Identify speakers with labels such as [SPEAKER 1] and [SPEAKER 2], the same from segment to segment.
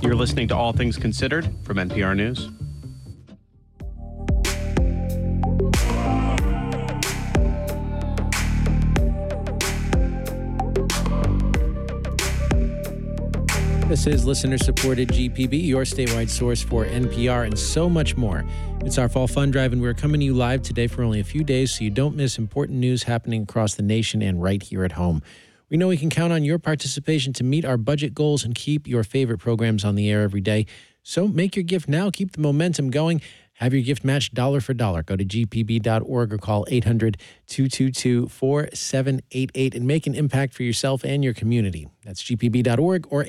[SPEAKER 1] You're listening to All Things Considered from NPR News.
[SPEAKER 2] This is listener-supported GPB, your statewide source for NPR and so much more. It's our Fall Fun Drive, and we're coming to you live today for only a few days so you don't miss important news happening across the nation and right here at home. We know we can count on your participation to meet our budget goals and keep your favorite programs on the air every day. So make your gift now. Keep the momentum going. Have your gift matched dollar for dollar. Go to gpb.org or call 800-222-4788 and make an impact for yourself and your community. That's gpb.org or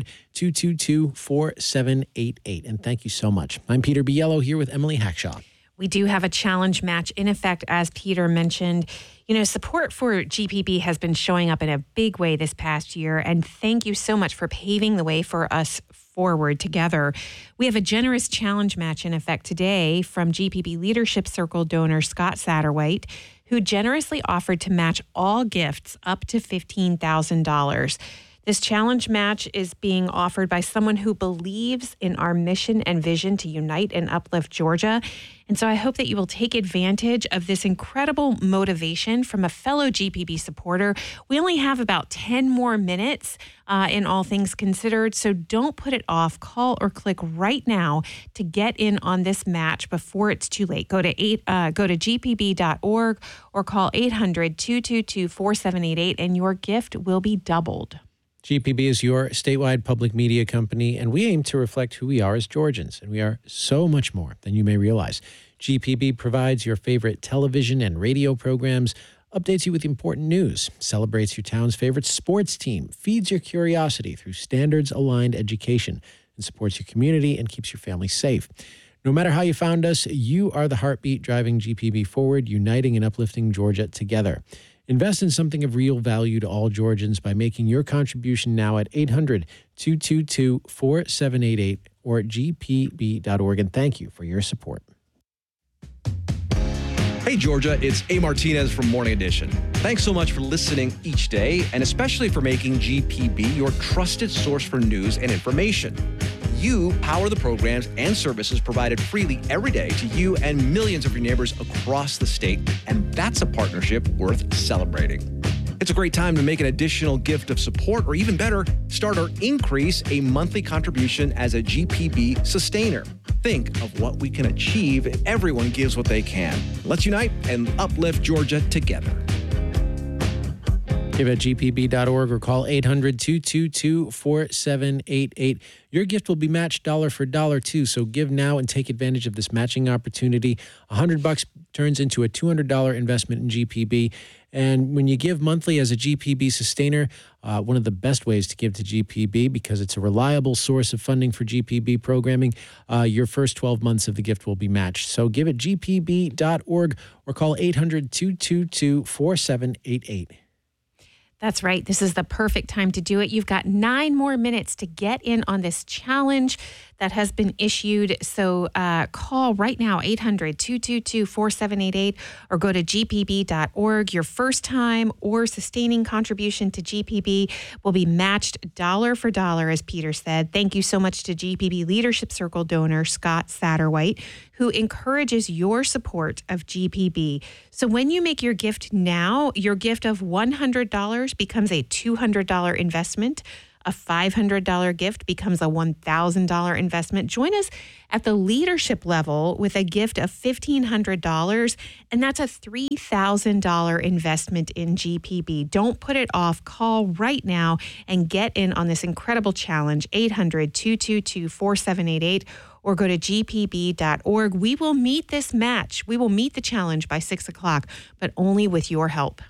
[SPEAKER 2] 800-222-4788. And thank you so much. I'm Peter Biello here with Emily Hackshaw.
[SPEAKER 3] We do have a challenge match in effect, as Peter mentioned. You know, support for GPB has been showing up in a big way this past year, and thank you so much for paving the way for us forward together. We have a generous challenge match in effect today from GPB Leadership Circle donor Scott Satterwhite, who generously offered to match all gifts up to $15,000. This challenge match is being offered by someone who believes in our mission and vision to unite and uplift Georgia. And so I hope that you will take advantage of this incredible motivation from a fellow GPB supporter. We only have about 10 more minutes in All Things Considered, so don't put it off. Call or click right now to get in on this match before it's too late. Go to gpb.org or call 800-222-4788 and your gift will be doubled.
[SPEAKER 2] GPB is your statewide public media company, and we aim to reflect who we are as Georgians, and we are so much more than you may realize. GPB provides your favorite television and radio programs, updates you with important news, celebrates your town's favorite sports team, feeds your curiosity through standards-aligned education, and supports your community and keeps your family safe. No matter how you found us, you are the heartbeat driving GPB forward, uniting and uplifting Georgia together. Invest in something of real value to all Georgians by making your contribution now at 800-222-4788 or gpb.org. And thank you for your support.
[SPEAKER 4] Hey, Georgia, it's A. Martinez from Morning Edition. Thanks so much for listening each day, and especially for making GPB your trusted source for news and information. You power the programs and services provided freely every day to you and millions of your neighbors across the state, and that's a partnership worth celebrating. It's a great time to make an additional gift of support, or even better, start or increase a monthly contribution as a GPB sustainer. Think of what we can achieve if everyone gives what they can. Let's unite and uplift Georgia together.
[SPEAKER 2] Give at gpb.org or call 800-222-4788. Your gift will be matched dollar for dollar, too, so give now and take advantage of this matching opportunity. $100 turns into a $200 investment in GPB. And when you give monthly as a GPB sustainer, one of the best ways to give to GPB, because it's a reliable source of funding for GPB programming, your first 12 months of the gift will be matched. So give at gpb.org or call 800-222-4788.
[SPEAKER 3] That's right. This is the perfect time to do it. You've got 9 more minutes to get in on this challenge that has been issued. So call right now, 800-222-4788, or go to gpb.org. Your first time or sustaining contribution to GPB will be matched dollar for dollar, as Peter said. Thank you so much to GPB Leadership Circle donor Scott Satterwhite, who encourages your support of GPB. So when you make your gift now, your gift of $100 becomes a $200 investment. A $500 gift becomes a $1,000 investment. Join us at the leadership level with a gift of $1,500, and that's a $3,000 investment in GPB. Don't put it off. Call right now and get in on this incredible challenge, 800-222-4788, or go to gpb.org. We will meet this match. We will meet the challenge by 6 o'clock, but only with your help.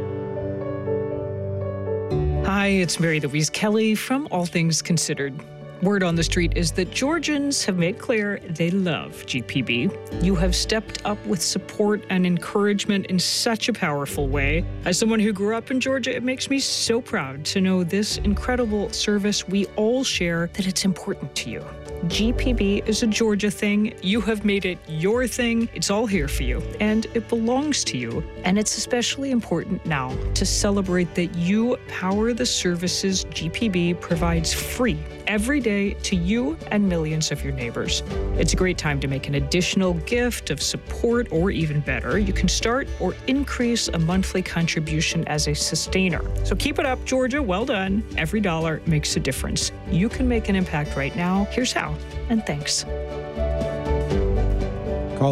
[SPEAKER 5] Hi, it's Mary Louise Kelly from All Things Considered. Word on the street is that Georgians have made clear they love GPB. You have stepped up with support and encouragement in such a powerful way. As someone who grew up in Georgia, it makes me so proud to know this incredible service we all share, that it's important to you. GPB is a Georgia thing. You have made it your thing. It's all here for you, and it belongs to you. And it's especially important now to celebrate that you power the services GPB provides free every day to you and millions of your neighbors. It's a great time to make an additional gift of support, or even better, you can start or increase a monthly contribution as a sustainer. So keep it up, Georgia. Well done. Every dollar makes a difference. You can make an impact right now. Here's how. And thanks.
[SPEAKER 2] Call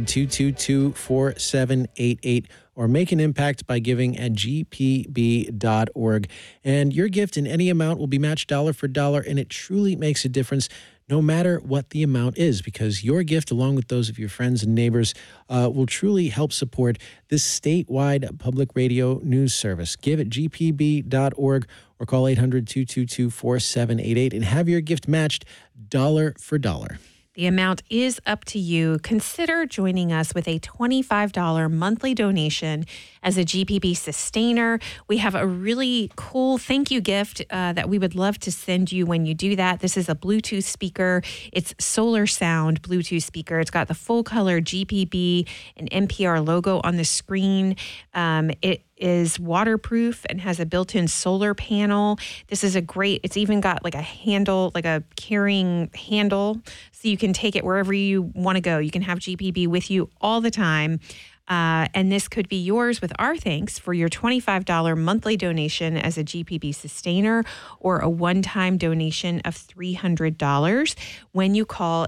[SPEAKER 2] 800-222-4788 or make an impact by giving at gpb.org. And your gift in any amount will be matched dollar for dollar, and it truly makes a difference no matter what the amount is, because your gift, along with those of your friends and neighbors, will truly help support this statewide public radio news service. Give at gpb.org or call 800-222-4788 and have your gift matched dollar for dollar.
[SPEAKER 3] The amount is up to you. Consider joining us with a $25 monthly donation as a GPB sustainer. We have a really cool thank you gift that we would love to send you when you do that. This is a Bluetooth speaker. It's Solar Sound Bluetooth speaker. It's got the full color GPB and NPR logo on the screen. It is waterproof and has a built-in solar panel. This is it's even got like a handle, like a carrying handle, so you can take it wherever you want to go. You can have GPB with you all the time. And this could be yours with our thanks for your $25 monthly donation as a GPB sustainer, or a one-time donation of $300 when you call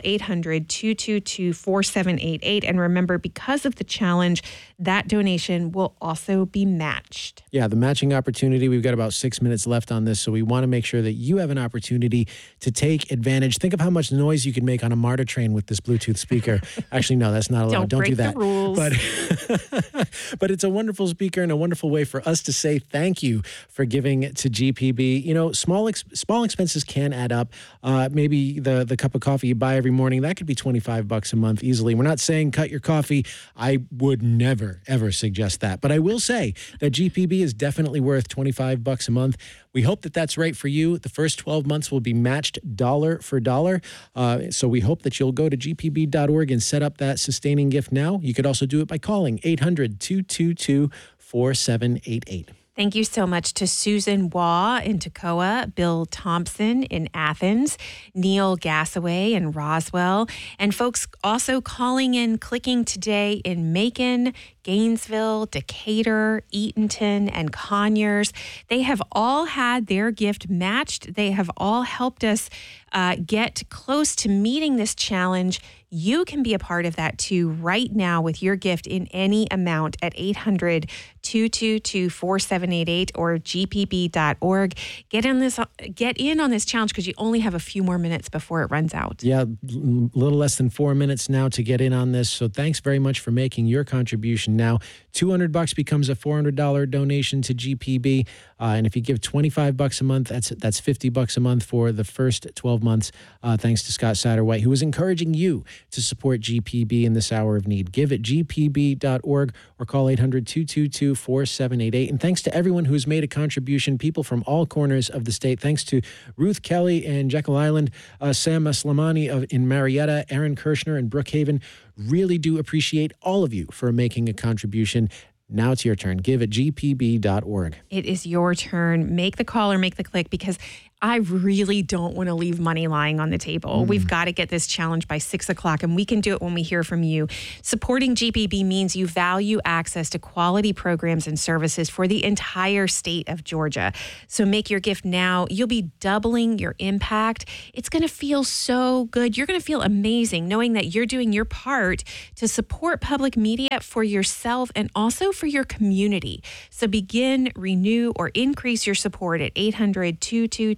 [SPEAKER 3] 800-222-4788. And remember, because of the challenge, that donation will also be matched.
[SPEAKER 2] Yeah, the matching opportunity, we've got about 6 minutes left on this, so we want to make sure that you have an opportunity to take advantage. Think of how much noise you can make on a MARTA train with this Bluetooth speaker. Actually, no, that's not allowed. Don't do that.
[SPEAKER 3] Break the rules.
[SPEAKER 2] But it's a wonderful speaker and a wonderful way for us to say thank you for giving to GPB. You know, small expenses can add up. Maybe the cup of coffee you buy every morning, that could be $25 a month easily. We're not saying cut your coffee. I would never, ever suggest that. But I will say that GPB is definitely worth $25 a month. We hope that that's right for you. The first 12 months will be matched dollar for dollar. So we hope that you'll go to gpb.org and set up that sustaining gift now. You could also do it by calling 800-222-4788.
[SPEAKER 3] Thank you so much to Susan Waugh in Toccoa, Bill Thompson in Athens, Neil Gassaway in Roswell, and folks also calling in, clicking today in Macon, Gainesville, Decatur, Eatonton, and Conyers. They have all had their gift matched. They have all helped us get close to meeting this challenge. You can be a part of that too right now with your gift in any amount at 800-222-4788 or gpb.org. Get in on this challenge because you only have a few more minutes before it runs out.
[SPEAKER 2] Yeah, a little less than 4 minutes now to get in on this. So thanks very much for making your contribution now. $200 becomes a $400 donation to GPB. And if you give $25 a month, that's $50 a month for the first 12 months. Thanks to Scott Satterwhite, who is encouraging you to support GPB in this hour of need. Give at gpb.org or call 800-222-4788. And thanks to everyone who's made a contribution, people from all corners of the state. Thanks to Ruth Kelly in Jekyll Island, Sam Aslamani in Marietta, Aaron Kirshner in Brookhaven. Really do appreciate all of you for making a contribution. Now it's your turn. Give at gpb.org.
[SPEAKER 3] It is your turn. Make the call or make the click, because I really don't want to leave money lying on the table. We've got to get this challenge by 6 o'clock, and we can do it when we hear from you. Supporting GPB means you value access to quality programs and services for the entire state of Georgia. So make your gift now. You'll be doubling your impact. It's going to feel so good. You're going to feel amazing knowing that you're doing your part to support public media for yourself and also for your community. So begin, renew, or increase your support at 800-222